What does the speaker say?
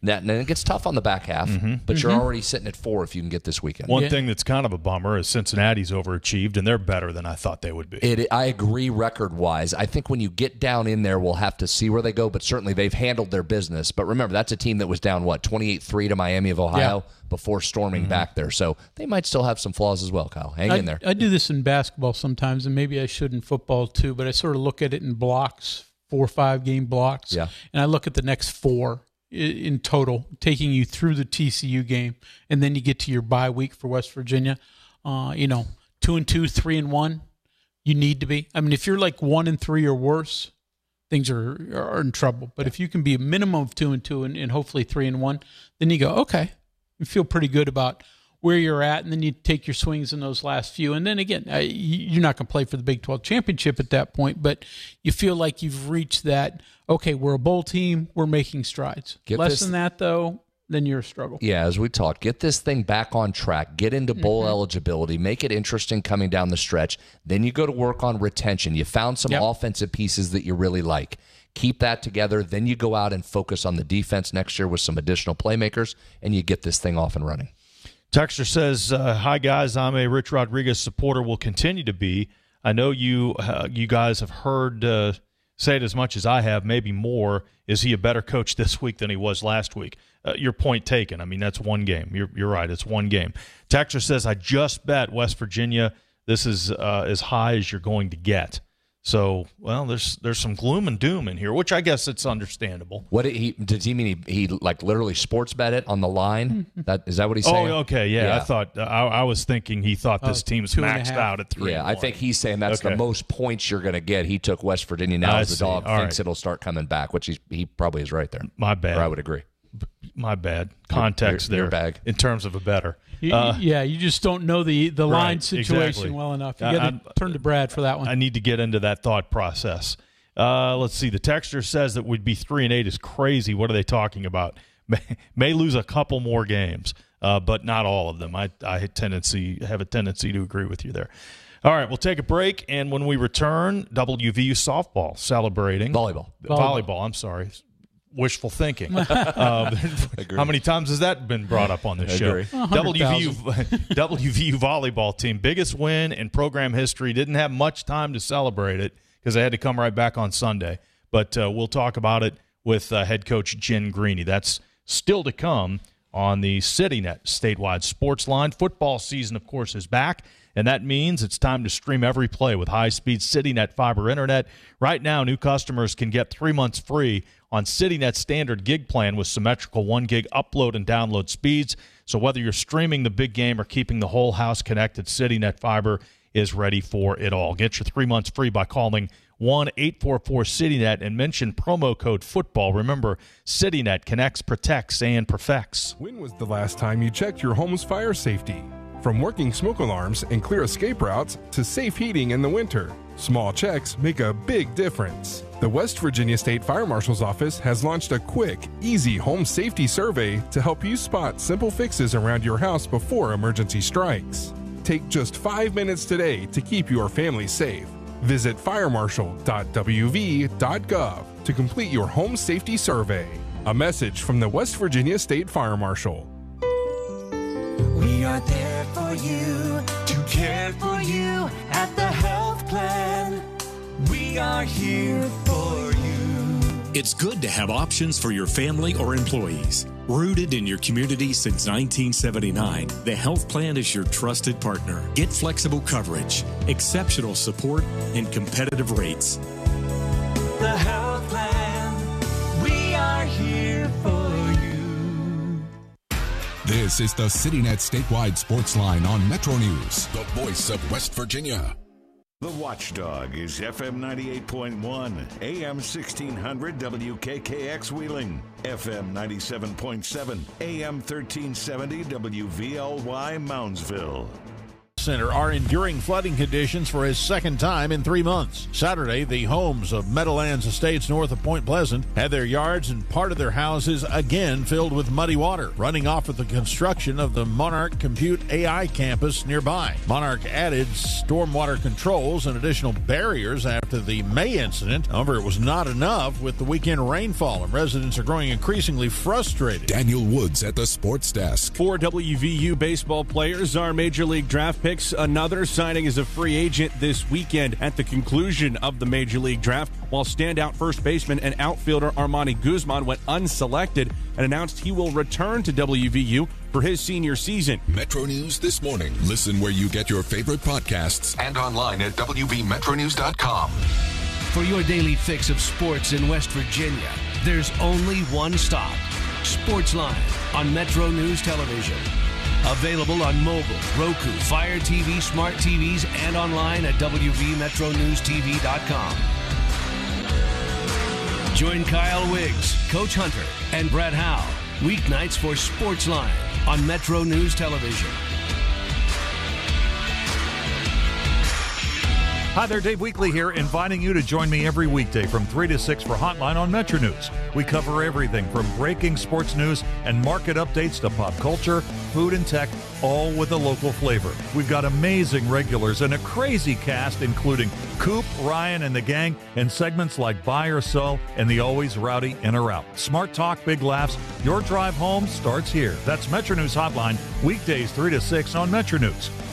And it gets tough on the back half, but you're already sitting at 4 if you can get this weekend. One thing that's kind of a bummer is Cincinnati's overachieved, and they're better than I thought they would be. I agree record-wise. I think when you get down in there, we'll have to see where they go, but certainly they've handled their business. But remember, that's a team that was down, 28-3 to Miami of Ohio before storming back there. So they might still have some flaws as well, Kyle. Hang in there. I do this in basketball sometimes, and maybe I should in football too, but I sort of look at it in blocks, 4 or 5 game blocks, and I look at the next 4 in total, taking you through the TCU game, and then you get to your bye week for West Virginia. 2-2, 3-1, you need to be. I mean, if you're like 1-3 or worse, things are in trouble. But if you can be a minimum of 2-2 and hopefully 3-1, then you go, okay, you feel pretty good about where you're at, and then you take your swings in those last few. And then again, you're not going to play for the Big 12 championship at that point, but you feel like you've reached that, okay, we're a bowl team, we're making strides. Less than that, though, then you're a struggle. Yeah, as we talked, get this thing back on track, get into bowl eligibility, make it interesting coming down the stretch. Then you go to work on retention. You found some offensive pieces that you really like. Keep that together. Then you go out and focus on the defense next year with some additional playmakers, and you get this thing off and running. Texter says, hi, guys. I'm a Rich Rodriguez supporter, will continue to be. I know you guys have heard say it as much as I have, maybe more. Is he a better coach this week than he was last week? Your point taken. I mean, that's one game. You're right. It's one game. Texter says, I just bet West Virginia. This is as high as you're going to get. So, well, there's some gloom and doom in here, which I guess it's understandable. What did he mean? He like literally sports bet it on the line? Is that what he's saying? Oh, okay, yeah. I thought I was thinking he thought this team's maxed out at 3. Yeah, I think he's saying that's the most points you're going to get. He took West Virginia. Now as the dog thinks it'll start coming back, which he probably is right there. My bad. Or I would agree. My bad. Context your there bag. In terms of a better. You just don't know the line situation exactly. well enough. You got to turn to Brad for that one. I need to get into that thought process. Let's see. The texter says that we'd be 3-8 is crazy. What are they talking about? May lose a couple more games, but not all of them. I have a tendency to agree with you there. All right, we'll take a break, and when we return, WVU softball celebrating. Volleyball, I'm sorry. Wishful thinking. How many times has that been brought up on this show? WVU volleyball team, biggest win in program history. Didn't have much time to celebrate it because they had to come right back on Sunday. But we'll talk about it with head coach Jen Greeny. That's still to come on the CityNet statewide sports line. Football season, of course, is back. And that means it's time to stream every play with high-speed CityNet fiber internet. Right now, new customers can get 3 months free on CityNet's standard gig plan with symmetrical 1 gig upload and download speeds. So whether you're streaming the big game or keeping the whole house connected, CityNet fiber is ready for it all. Get your 3 months free by calling 1-844-CityNet and mention promo code FOOTBALL. Remember, CityNet connects, protects, and perfects. When was the last time you checked your home's fire safety? From working smoke alarms and clear escape routes to safe heating in the winter, small checks make a big difference. The West Virginia State Fire Marshal's Office has launched a quick, easy home safety survey to help you spot simple fixes around your house before emergency strikes. Take just 5 minutes today to keep your family safe. Visit firemarshal.wv.gov to complete your home safety survey. A message from the West Virginia State Fire Marshal. We are there for you, to care for you at the health plan. We are here for you. It's good to have options for your family or employees. Rooted in your community since 1979, the health plan is your trusted partner. Get flexible coverage, exceptional support, and competitive rates. The health plan, we are here for you. This is the CityNet statewide sports line on Metro News, the voice of West Virginia. The Watchdog is FM 98.1, AM 1600 WKKX Wheeling, FM 97.7, AM 1370 WVLY Moundsville. Center are enduring flooding conditions for his second time in 3 months. Saturday, the homes of Meadowlands Estates north of Point Pleasant had their yards and part of their houses again filled with muddy water, running off with the construction of the Monarch Compute AI campus nearby. Monarch added stormwater controls and additional barriers after the May incident. However, it was not enough with the weekend rainfall, and residents are growing increasingly frustrated. Daniel Woods at the Sports Desk. 4 WVU baseball players are Major League draft picks. Another signing as a free agent this weekend at the conclusion of the Major League draft, while standout first baseman and outfielder Armani Guzman went unselected and announced he will return to WVU for his senior season. Metro News This Morning. Listen where you get your favorite podcasts and online at WVMetroNews.com. For your daily fix of sports in West Virginia, there's only one stop. Sportsline on Metro News Television. Available on mobile, Roku, Fire TV, smart TVs, and online at WVMetroNewsTV.com. Join Kyle Wiggs, Coach Hunter, and Brett Howe weeknights for Sportsline on Metro News Television. Hi there, Dave Weekley here, inviting you to join me every weekday from 3 to 6 for Hotline on Metro News. We cover everything from breaking sports news and market updates to pop culture, food, and tech, all with a local flavor. We've got amazing regulars and a crazy cast, including Coop, Ryan, and the gang, and segments like Buy or Sell and the always rowdy In or Out. Smart talk, big laughs. Your drive home starts here. That's Metro News Hotline, weekdays 3 to 6 on Metro News.